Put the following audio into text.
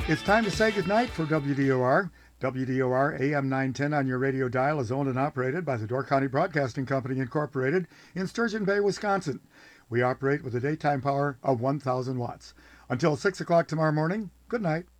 It's time to say goodnight for WDOR. WDOR AM 910 on your radio dial is owned and operated by the Door County Broadcasting Company, Incorporated in Sturgeon Bay, Wisconsin. We operate with a daytime power of 1,000 watts. Until 6 o'clock tomorrow morning, good night.